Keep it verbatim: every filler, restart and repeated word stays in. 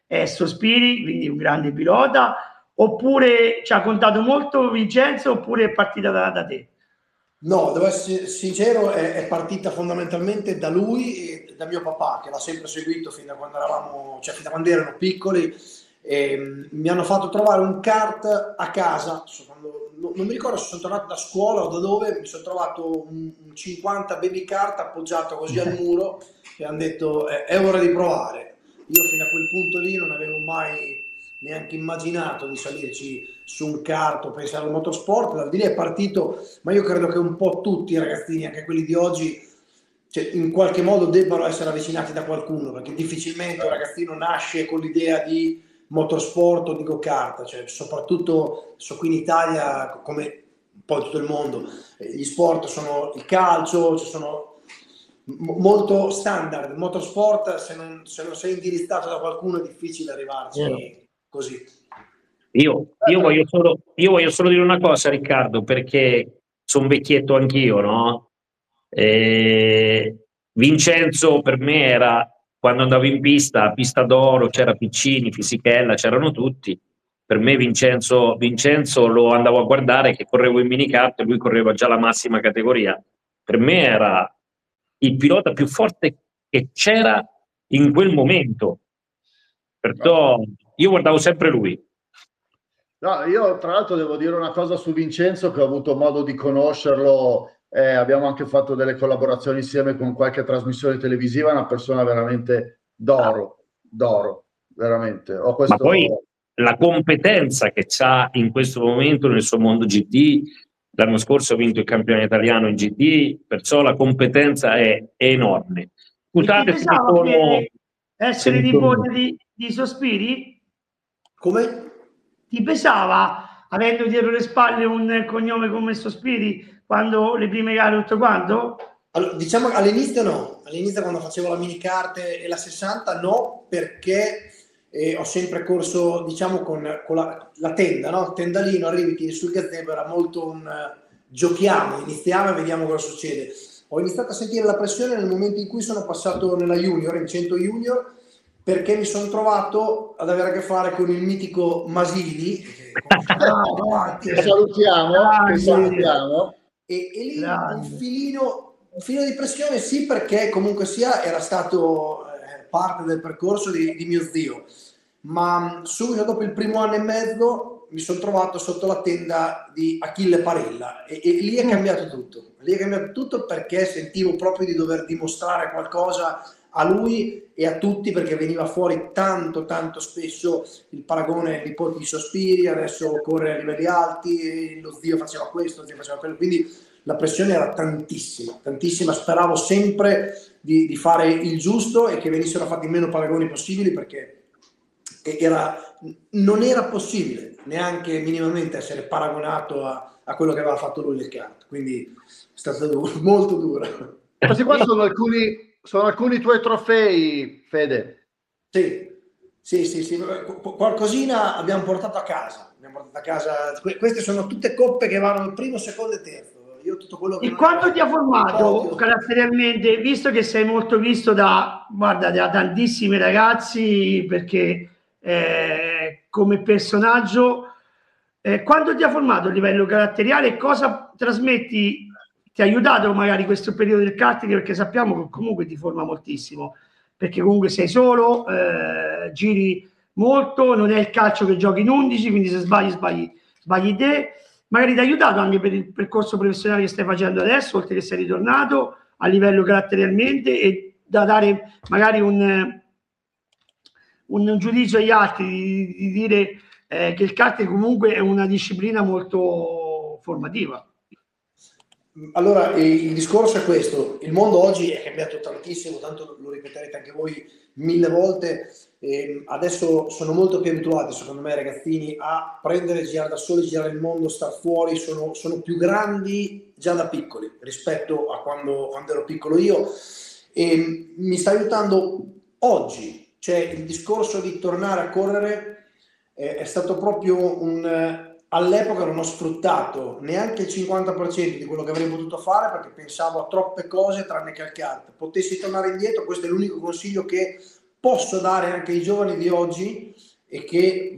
è Sospiri, quindi un grande pilota, oppure ci ha contato molto Vincenzo, oppure è partita da, da te? No, devo essere sincero, è, è partita fondamentalmente da lui e da mio papà, che l'ha sempre seguito fin da quando eravamo, cioè fin da quando erano piccoli. E, mh, mi hanno fatto trovare un kart a casa, quando, non, non mi ricordo se sono tornato da scuola o da dove, mi sono trovato un, un cinquanta baby kart appoggiato così al muro e hanno detto è, è ora di provare. Io fino a quel punto lì non avevo mai neanche immaginato di salirci su un kart o pensare al motorsport, da lì è partito, ma io credo che un po' tutti i ragazzini, anche quelli di oggi, cioè, in qualche modo debbano essere avvicinati da qualcuno, perché difficilmente un ragazzino nasce con l'idea di motorsport o di go-kart, cioè, soprattutto so qui in Italia, come poi tutto il mondo, gli sport sono il calcio, ci sono molto standard, motorsport, se non, se non sei indirizzato da qualcuno è difficile arrivarci yeah. così. Io, io, voglio solo, io voglio solo dire una cosa, Riccardo, perché sono vecchietto anch'io, no? E Vincenzo per me era, quando andavo in pista, pista d'oro, c'era Piccini, Fisichella, c'erano tutti. Per me Vincenzo, Vincenzo lo andavo a guardare che correvo in minicart e lui correva già la massima categoria. Per me era il pilota più forte che c'era in quel momento. Perciò io guardavo sempre lui. No, io tra l'altro devo dire una cosa su Vincenzo, che ho avuto modo di conoscerlo, eh, abbiamo anche fatto delle collaborazioni insieme con qualche trasmissione televisiva, una persona veramente d'oro, d'oro, veramente. Ho questo... Ma poi la competenza che ha in questo momento nel suo mondo G T, l'anno scorso ha vinto il campione italiano in G T, perciò la competenza è, è enorme. Scusate se sono... essere nipote di, di Sospiri? Come? Ti pesava, avendo dietro le spalle un cognome come Sospiri, quando le prime gare tutto quanto? Allora, diciamo all'inizio no, all'inizio quando facevo la minicart e la sessanta no, perché eh, ho sempre corso, diciamo, con, con la, la tenda, no? Il tendalino, arrivi, tiri sul gazebo, era molto un uh, giochiamo, iniziamo e vediamo cosa succede. Ho iniziato a sentire la pressione nel momento in cui sono passato nella junior, in cento junior, perché mi sono trovato ad avere a che fare con il mitico Masini, che salutiamo, che salutiamo. E, e lì un filino, un filino di pressione, sì, perché comunque sia era stato eh, parte del percorso di, di mio zio, ma subito dopo il primo anno e mezzo mi sono trovato sotto la tenda di Achille Parella e, e lì è cambiato tutto, lì è cambiato tutto perché sentivo proprio di dover dimostrare qualcosa a lui e a tutti, perché veniva fuori tanto tanto spesso il paragone nipote di Sospiri, adesso corre a livelli alti, lo zio faceva questo, lo zio faceva quello, quindi la pressione era tantissima, tantissima, speravo sempre di, di fare il giusto e che venissero fatti meno paragoni possibili, perché era, non era possibile neanche minimamente essere paragonato a, a quello che aveva fatto lui nel kart, quindi è stato duro, molto duro. Questi qua sono alcuni Sono alcuni tuoi trofei, Fede. Sì, sì, sì, sì. Qualcosina abbiamo portato a casa. Abbiamo portato a casa. Queste sono tutte coppe che vanno primo, secondo e terzo. Io tutto quello che e quanto ti ha formato caratterialmente, visto che sei molto visto da, guarda, da tantissimi ragazzi, perché eh, come personaggio, eh, quanto ti ha formato a livello caratteriale e cosa trasmetti? Ti ha aiutato magari questo periodo del karting, perché sappiamo che comunque ti forma moltissimo, perché comunque sei solo, eh, giri molto, non è il calcio che giochi in undici, quindi se sbagli sbagli, sbagli te, magari ti ha aiutato anche per il percorso professionale che stai facendo adesso, oltre che sei ritornato a livello caratterialmente, e da dare magari un, un giudizio agli altri, di, di dire eh, che il karting comunque è una disciplina molto formativa. Allora, il discorso è questo: il mondo oggi è cambiato tantissimo, tanto lo ripeterete anche voi mille volte. E adesso sono molto più abituati, secondo me, i ragazzini a prendere, girare da soli, girare il mondo, star fuori, sono, sono più grandi già da piccoli rispetto a quando, quando ero piccolo io, e mi sta aiutando oggi. Cioè, il discorso di tornare a correre è, è stato proprio un... All'epoca non ho sfruttato neanche il cinquanta per cento di quello che avrei potuto fare, perché pensavo a troppe cose tranne che al kart. Potessi tornare indietro, questo è l'unico consiglio che posso dare anche ai giovani di oggi e che